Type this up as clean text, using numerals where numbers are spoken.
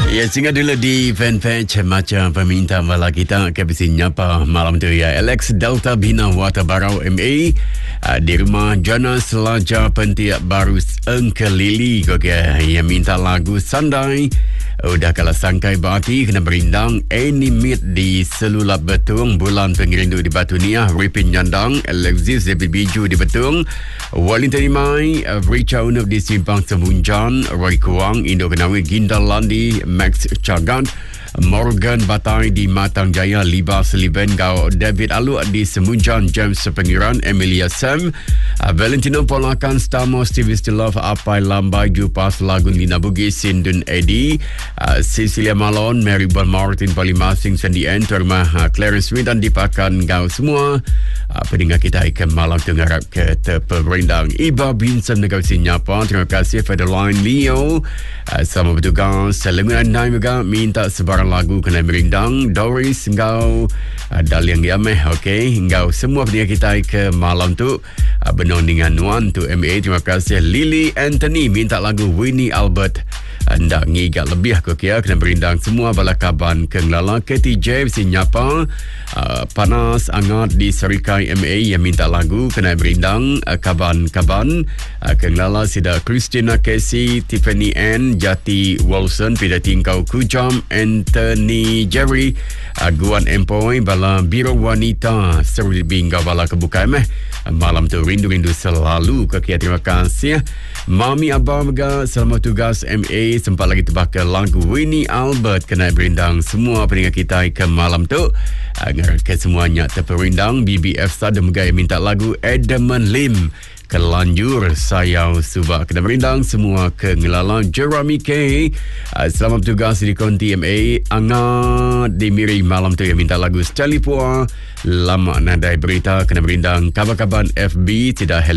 Ya, singa dulu di fanpage macam peminta malah kita ke nyapa malam tu ya. Alex Delta Bina Wata Barau MA di rumah Jana Selaja Pentiak Baru Engkelili yang minta lagu Sandai. Udah kalah sangkai bati kena berindang animate di Selulap Betung Bulan Pengirindu di Batu Niah Ripin Nyandang Alexis David Biju di Betung Wellington Imai Richa Unup di Simpang Semunjan Roy Kuang Indo Kenawi Ginda Landi Max Chagan Morgan Batai di Matang Jaya Libas Libengau David Alu di Semunjan James Pengiran Emilia Sam Valentino Polakan Stamo Stevie Stilov Apai Lambai Jupas Lagun Lina Bugis Sindun Edi Cecilia Malon Mary Bon Martin Palimasing Sandy N Terma Clarence Smith dan dipakan kau semua pendengar kita ikan malam tengah ke terperindang Iba Binsan negara Sinyapa. Terima kasih Federline Leo sama bertugas Selenguan Andai juga minta sebarang lagu kena merindang Doris engkau Daliang Yameh okey engkau semua pendengar kita ke malam tu benong dengan Nuan tu MA. Terima kasih Lily Anthony minta lagu Winnie Albert anda ngigak lebih aku kira kena berindang semua balakaban kenglala KTJ Sinyapa panas angat di Serikai MA yang minta lagu kena berindang kaban-kaban kenglala sida Christina Casey Tiffany Ann Jati Wilson Pida Tingkau Kujam Anthony Jerry Guan Empoy bala Biro Wanita seru bingga bala kebuka malam tu rindu-rindu selalu kekia. Terima kasih Mami Abah juga selamat tugas MA sempat lagi terbakar lagu Winnie Albert kena berindang semua pendengar kita ke malam tu ke semuanya terperindang. BBF Sada Megaya minta lagu Edmund Lim Kelanjur Sayau Subak kena berindang semua ke Ngelala. Jeremy K selamat tugas di Konti MA Angat di Miri malam tu yang minta lagu Stalipua Lama Nadai Berita kena berindang. Kabar-kabar FB tidak